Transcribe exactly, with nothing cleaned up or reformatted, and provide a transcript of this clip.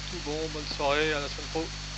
tout bon, bonne soirée, à la semaine pro.